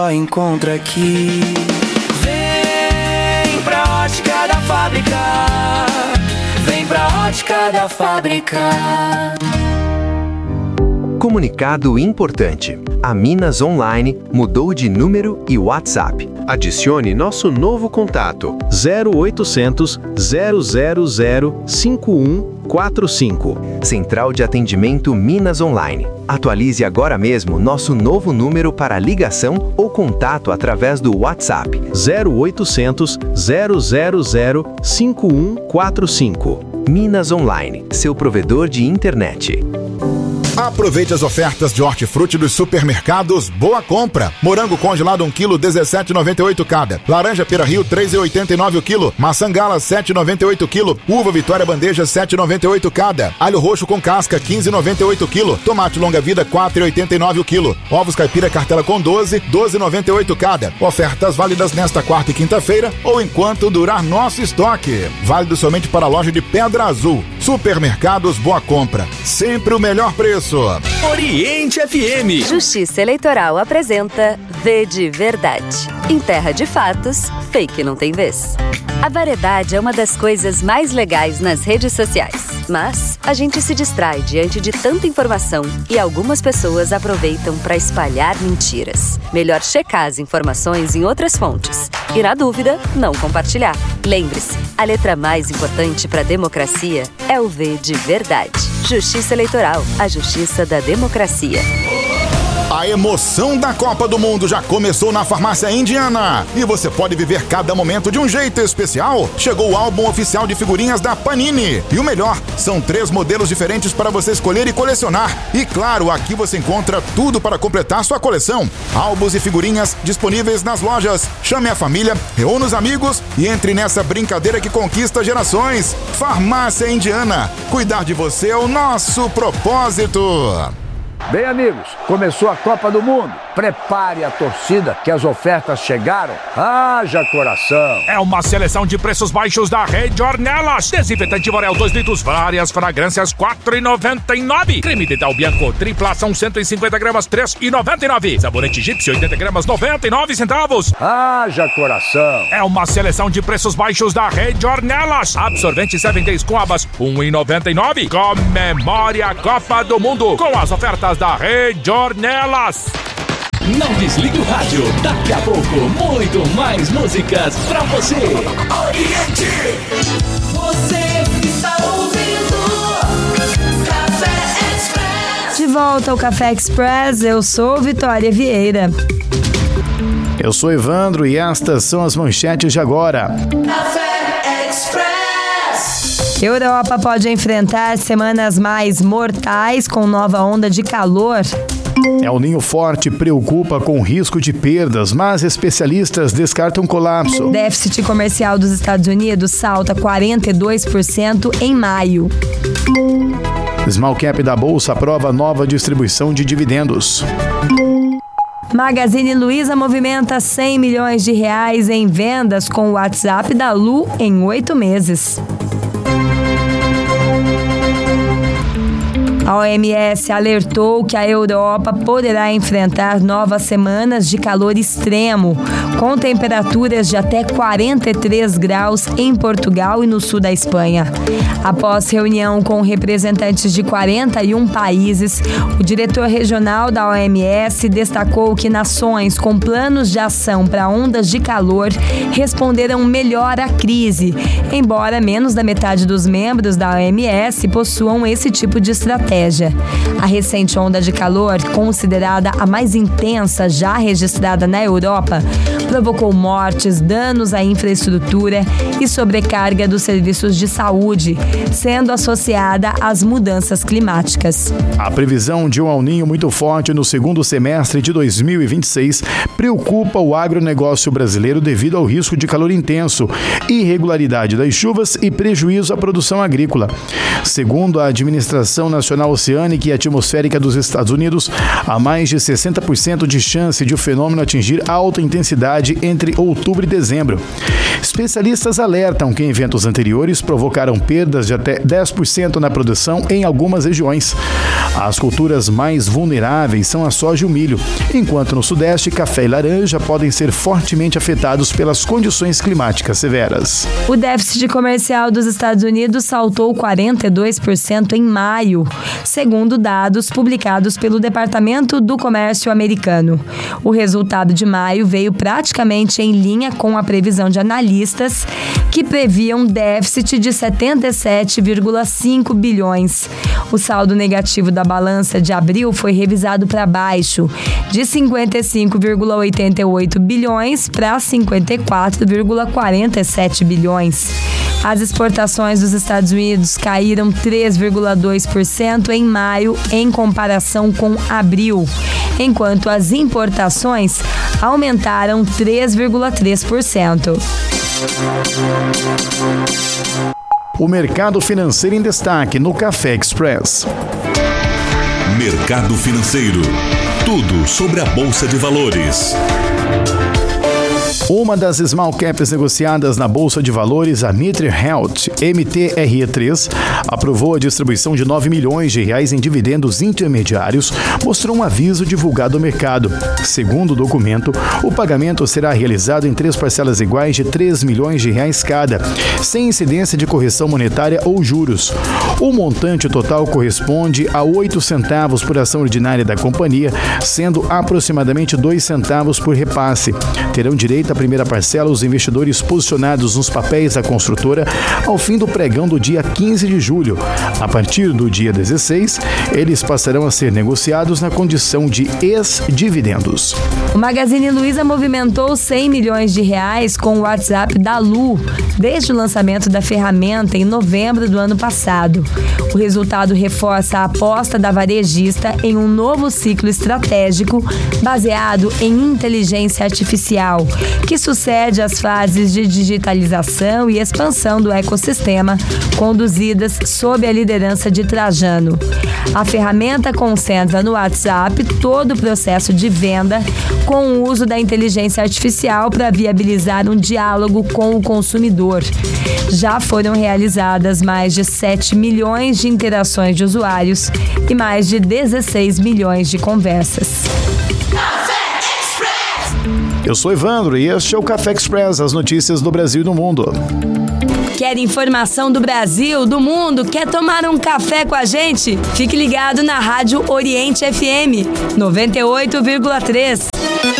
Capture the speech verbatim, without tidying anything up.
Encontra aqui. Vem pra Ótica da Fábrica. Vem pra Ótica da Fábrica. Comunicado importante. A Minas Online mudou de número e WhatsApp. Adicione nosso novo contato zero oitocentos, zero zero zero, cinco um quatro cinco. Central de Atendimento Minas Online. Atualize agora mesmo nosso novo número para ligação ou contato através do WhatsApp zero oitocentos, zero zero zero, cinco um quatro cinco. Minas Online, seu provedor de internet. Aproveite as ofertas de hortifruti dos supermercados Boa Compra. Morango congelado um quilo, dezessete reais e noventa e oito centavos cada. Laranja Pera Rio, três reais e oitenta e nove centavos o quilo. Maçã Gala, sete reais e noventa e oito centavos o quilo. Uva Vitória Bandeja, sete reais e noventa e oito centavos cada. Alho roxo com casca, quinze reais e noventa e oito centavos o quilo. Tomate longa vida, quatro reais e oitenta e nove centavos o quilo. Ovos caipira cartela com doze, doze reais e noventa e oito centavos cada. Ofertas válidas nesta quarta e quinta-feira ou enquanto durar nosso estoque. Válido somente para a loja de Pedra Azul. Supermercados Boa Compra. Sempre o melhor preço. Oriente F M. Justiça Eleitoral apresenta V de Verdade. Em terra de fatos, fake não tem vez. A variedade é uma das coisas mais legais nas redes sociais. Mas a gente se distrai diante de tanta informação e algumas pessoas aproveitam para espalhar mentiras. Melhor checar as informações em outras fontes. E na dúvida, não compartilhar. Lembre-se, a letra mais importante para a democracia é o V de Verdade. Justiça Eleitoral, a justiça da democracia. A emoção da Copa do Mundo já começou na Farmácia Indiana. E você pode viver cada momento de um jeito especial. Chegou o álbum oficial de figurinhas da Panini. E o melhor, são três modelos diferentes para você escolher e colecionar. E claro, aqui você encontra tudo para completar sua coleção. Álbuns e figurinhas disponíveis nas lojas. Chame a família, reúna os amigos e entre nessa brincadeira que conquista gerações. Farmácia Indiana. Cuidar de você é o nosso propósito. Bem, amigos, começou a Copa do Mundo. Prepare a torcida que as ofertas chegaram. Haja coração. É uma seleção de preços baixos da Rede Ornelas. Desinfetante Morel dois litros, várias fragrâncias quatro reais e noventa e nove centavos. Creme Dental Bianco triplação cento e cinquenta gramas três reais e noventa e nove centavos. Sabonete egípcio oitenta gramas noventa e nove centavos. Haja coração. É uma seleção de preços baixos da Rede Ornelas. Absorvente sete Days com abas um real e noventa e nove centavos. Comemore a Copa do Mundo com as ofertas da Rede Ornelas. Não desligue o rádio. Daqui a pouco, muito mais músicas pra você. Oriente. Você está ouvindo Café Express. De volta ao Café Express, eu sou Vitória Vieira. Eu sou Evandro e estas são as manchetes de agora. Café Express. Europa pode enfrentar semanas mais mortais com nova onda de calor. El Ninho forte preocupa com risco de perdas, mas especialistas descartam colapso. Déficit comercial dos Estados Unidos salta quarenta e dois por cento em maio. Small Cap da Bolsa aprova nova distribuição de dividendos. Magazine Luiza movimenta cem milhões de reais em vendas com o WhatsApp da Lu em oito meses. A O M S alertou que a Europa poderá enfrentar novas semanas de calor extremo, com temperaturas de até quarenta e três graus em Portugal e no sul da Espanha. Após reunião com representantes de quarenta e um países, o diretor regional da O M S destacou que nações com planos de ação para ondas de calor responderam melhor à crise, embora menos da metade dos membros da O M S possuam esse tipo de estratégia. A recente onda de calor, considerada a mais intensa já registrada na Europa, provocou mortes, danos à infraestrutura e sobrecarga dos serviços de saúde, sendo associada às mudanças climáticas. A previsão de um El Ninho muito forte no segundo semestre de dois mil e vinte e seis preocupa o agronegócio brasileiro devido ao risco de calor intenso, irregularidade das chuvas e prejuízo à produção agrícola. Segundo a Administração Nacional Oceânica e Atmosférica dos Estados Unidos, há mais de sessenta por cento de chance de o fenômeno atingir alta intensidade entre outubro e dezembro. Especialistas alertam que eventos anteriores provocaram perdas de até dez por cento na produção em algumas regiões. As culturas mais vulneráveis são a soja e o milho, enquanto no Sudeste, café e laranja podem ser fortemente afetados pelas condições climáticas severas. O déficit comercial dos Estados Unidos saltou quarenta e dois por cento em maio, segundo dados publicados pelo Departamento do Comércio americano. O resultado de maio veio praticamente em linha com a previsão de analistas, que previam déficit de setenta e sete vírgula cinco bilhões. O saldo negativo da balança de abril foi revisado para baixo, de cinquenta e cinco vírgula oitenta e oito bilhões para cinquenta e quatro vírgula quarenta e sete bilhões. As exportações dos Estados Unidos caíram três vírgula dois por cento em maio em comparação com abril, enquanto as importações aumentaram três vírgula três por cento. O mercado financeiro em destaque no Café Express. Mercado financeiro. Tudo sobre a Bolsa de Valores. Uma das small caps negociadas na Bolsa de Valores, a Mitre Health, M T R E três, aprovou a distribuição de nove milhões de reais em dividendos intermediários, mostrou um aviso divulgado ao mercado. Segundo o documento, o pagamento será realizado em três parcelas iguais de três milhões de reais cada, sem incidência de correção monetária ou juros. O montante total corresponde a oito centavos por ação ordinária da companhia, sendo aproximadamente dois centavos por repasse. Terão direito à primeira parcela os investidores posicionados nos papéis da construtora ao fim do pregão do dia quinze de julho. A partir do dia dezesseis, eles passarão a ser negociados na condição de ex-dividendos. O Magazine Luiza movimentou cem milhões de reais com o WhatsApp da Lu, desde o lançamento da ferramenta em novembro do ano passado. O resultado reforça a aposta da varejista em um novo ciclo estratégico baseado em inteligência artificial, que sucede às fases de digitalização e expansão do ecossistema conduzidas sob a liderança de Trajano. A ferramenta concentra no WhatsApp todo o processo de venda com o uso da inteligência artificial para viabilizar um diálogo com o consumidor. Já foram realizadas mais de sete milhões de interações de usuários e mais de dezesseis milhões de conversas. Eu sou Evandro e este é o Café Express, as notícias do Brasil e do mundo. Quer informação do Brasil, do mundo? Quer tomar um café com a gente? Fique ligado na Rádio Oriente F M noventa e oito vírgula três.